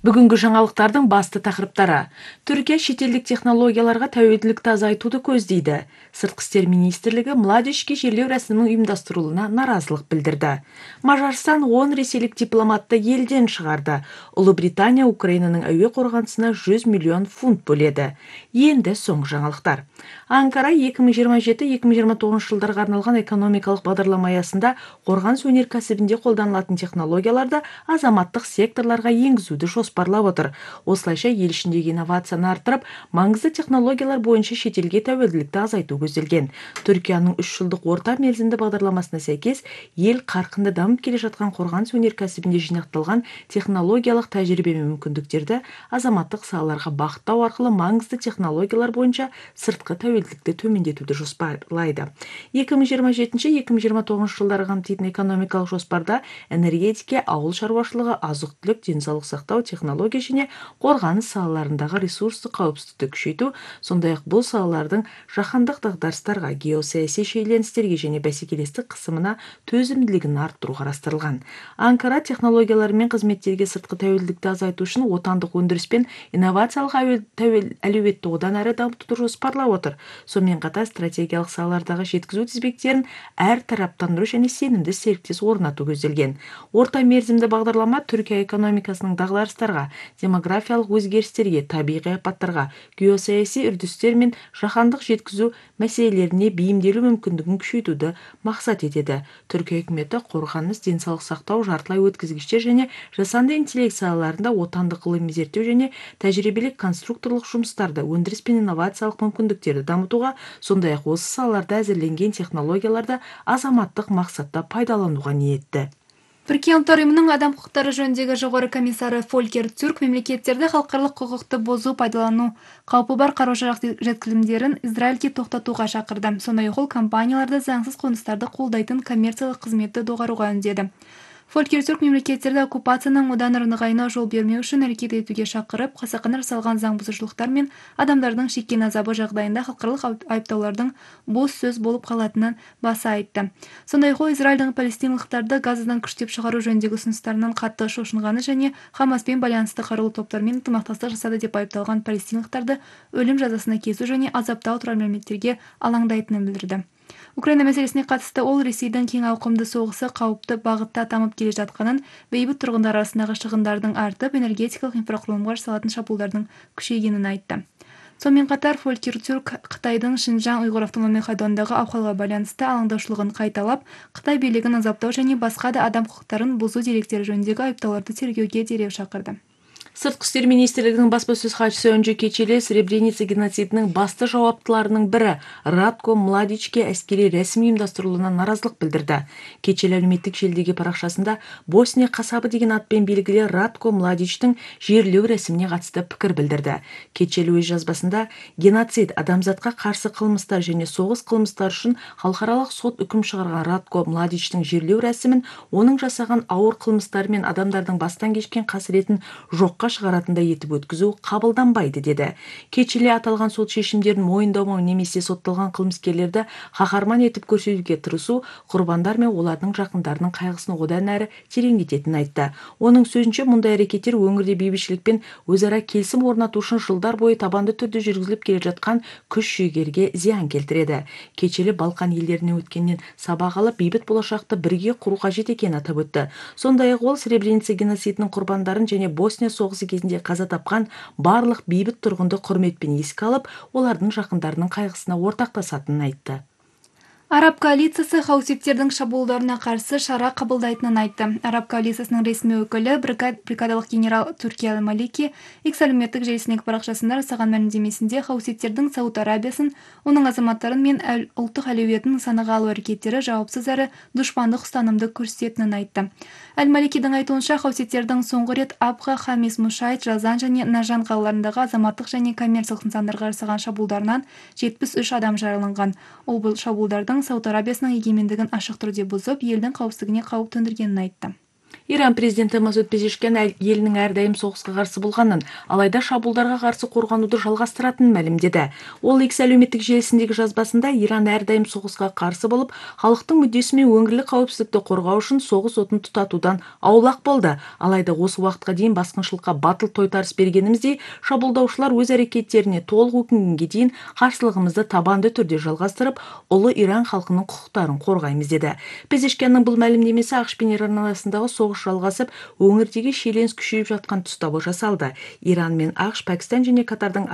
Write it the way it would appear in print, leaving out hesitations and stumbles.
Бүгінгі жаңалықтардың басты тақырыптары. Түркия шетелдік технологияларға тәуелділікті азайтуды көздейді. Сыртқы істер министрлігі Младичке жерлеу рәсімінің ұйымдастырылуына наразылық білдірді. Мажарстан 10 ресейлік дипломатты елден шығарды. Ұлыбритания Украинаның әуе қорғанысына 100 миллион фунт бөледі. Енді соңғы жаңалықтар. Анкара 2027-2029 жылдарға арналған экономикалық бағдарлама аясында қорғаныс өнеркәсібінде қолданылатын технологияларды азаматтық секторларға енгізуді жоспарлап отыр. Осылайша ел ішіндегі инновацияны арттырып, маңызды технологиялар бойынша шетелге тәуелділікті азайту көзделген. Түркияның 3 жылдық орта мерзімді бағдарламасына сәйкес, ел қарқынды дамып келе жатқан қорғаныс өнеркәсібінде жинақталған технологиялық тәжірибе мен мүмкіндіктерді азаматтық салаларға бағыттау арқылы маңызды технологиялар бойынша сыртқы тәуелділікті төмендетуді жоспарлайды. 2027-2029 жылдары қамтитын экономикалық жоспарда энергетика, ауыл шаруашылығы, азық-түлік, денсаулық сақтау, технология және қорғаныс салаларындағы ресурстық қауіпсіздікті күшейту, сондай-ақ бұл салалардың жаһандық дағдарыстарға, геосаяси шиеленістерге және бәсекелестік қысымына төзімділігін арттыру қарастырылған. Анкара технологиялар мен қызметтерге сыртқы тәуелділікті азайту үшін отандық өндіріс пен инновациялық әлеуетті одан әрі дамытуды жоспарлап отыр. Сонымен қатар стратегиялық салалардағы жеткізу тізбектерін әр тараптандыру және сенімді серіктес орнату көзделген. Орта мерзімді бағдарлама Түркия экономикасының дағдарыстарға, демографиялық өзгерістерге, табиғи апаттарға, геосаяси үрдістер мен жаһандық жеткізу мәселелеріне бейімделу мүмкіндігін күшейтуді мақсат етеді. Түркия үкіметі қорғаныс, денсаулық сақтау, жартылай өткізгіштер және жасанды интеллект салаларында отандық ғылыми зерттеу және тәжірибелік конструкторлық жұмыстарды, өндіріс пен инновациялық мүмкіндіктерді дамытуға, сондай-ақ осы салаларда әзірленген технологияларды азаматтық мақсатта пайдалануға ниетті. Біріккен ұлттар ұйымының адам құқықтары жөніндегі жоғары комиссары Фолькер Түрк мемлекеттерді халықаралық құқықты бұзу, пайдалану қаупі бар қару-жарақ жеткізілімдерін Израильге тоқтатуға шақырды. Сондай-ақ ол компанияларды заңсыз қоныстарды қолдайтын коммерциялық қызметті доғаруға үндеді. Фолькер Түрк мемлекеттерді оккупацияның одан ары нығаюына жол бермеу үшін әрекет етуге шақырып, қасақана жасалған заң бұзушылықтар мен адамдардың шеккен азабы жағдайында халықаралық айыптаулардың бос сөз болып қалатынын баса айтты. Сондай-ақ ол Израильдің палестиналықтарды газадан күштеп шығару жөніндегі ұсыныстарынан қатты шошынғаны және Хамаспен байланысты қарулы топтармен ынтымақтастық жасады деп айыпталған палестиналықтарды өлім жазасына кесу және азаптау туралы мәліметтерге алаңдайтынын білдірді. Украина мәселесіне қатысты ол Ресейдің кең ауқымды соғысы қауіпті бағытта дамып келе жатқанын, бейбіт тұрғындар арасындағы шығындардың артып, энергетикалық инфрақұрылымға жасалатын шабуылдардың күшейгенін айтты. Сонымен қатар Фолькер Түрк Қытайдың Шинжаң ұйғыр автономиялық айданындағы ахуалға байланысты алаңдаушылығын қайталап, Қытай билігін азаптау және басқа да адам құқықтарын бұзу деректері жөніндегі айыптауларды тергеуге дереу шақырды. Сыртқы істер министрлігінің баспасөз хатшысы Өнжи Кечеле Сребреница геноцидінің басты жауаптыларының бірі Радко Младичке әскери рәсім ұйымдастырылуына наразылық білдірді. Кечеле әлеуметтік желідегі парақшасында Босния қасабы деген атпен белгілі Радко Младичтің жерлеу рәсіміне қатысты пікір білдірді. Кечеле өз жазбасында геноцид, адамзатқа қарсы қылмыстар және соғыс қылмыстар үшін халықаралық сот үкім шығарған Радко Младичтің жерлеу рәсімін оның жасаған ауыр қылмыстар мен адамдардың бастан кешкен қасіретін жоққа шығаратындай етіп өткізу қабылданбайды деді. Кечеле аталған сот шешімдерін мойындамау немесе сотталған қылмыскерлерді қаһарман етіп көрсетуге тырысу құрбандар мен олардың жақындарының қайғысын одан әрі тереңдететінін айтты. Оның сөзінше мұндай әрекеттер өңірде бейбітшілік пен өзара келісім орнату үшін жылдар бойы табанды түрде жүргізіліп келе жатқан күш-жігерге зиян келтіреді. Кечеле Балқан елдеріне өткеннен сабақ алып, бейбіт болашақты бірге құру қажет екенін атап өтті. Сондай-ақ ол Сребреница геноцидінің құрбандарын және Босния соғысы кезінде қаза тапқан барлық бейбіт тұрғынды құрметпен еске алып, олардың жақындарының қайғысына ортақтасатынын айтты. Араб коалициясы хауситтердің шабуылдарына қарсы шара қабылдайтынын айтты. Араб коалициясының ресми өкілі бригадалық генерал Туркия Малики X әлеуметтік желісіндегі парақшасында жасаған мәлімдемесінде хауситтердің Сауд Арабиясын, оның азаматтарын мен ұлттық әлеуетін нысанаға алу әрекеттері жауапсыз әрі дұшпандық ұстанымды көрсететінін айтты. Әл-Маликидің айтуынша хауситтердің соңғы рет Абха, Хамис, Мушайт, Жазан және Нажан қалаларындағы азаматтық және коммерциялық нысандарға жасаған шабуылдарынан 73 адам жараланған. Ол бұл шабуылдардың Сауд Арабиясының егемендігін ашық түрде бұзып, елдің қауіпсіздігіне қауіп төндіргенін айтты. Иран президенті Масуд Пезешкян елінің әрдайым соғысқа қарсы болғанын, алайда шабуылдарға қарсы қорғануды жалғастыратынын мәлімдеді. Ол X әлеуметтік желісіндегі жазбасында Иран әрдайым соғысқа қарсы болып, халықтың мүддесі мен өңірлік қауіпсіздікті қорғау үшін соғыс отын тұтатудан аулақ болды. Алайда осы уақытқа дейін басқыншылыққа батыл тойтарыс бергеніміздей, шабуылдаушылар өз әрекеттеріне толық өкінгенге дейін қарсылығымызды табанды түрде жалғастырып, ұлы Иран халқының құқықтарын қорғаймыз деді. Пезешкянның бұл мәлімдемесі ақш пен Иран арасындағы соғыс жалғасып, өңірдегі шиеленіс күшейіп жатқан тұста жасалды. Иран мен ақш, Пәкістан және Катардың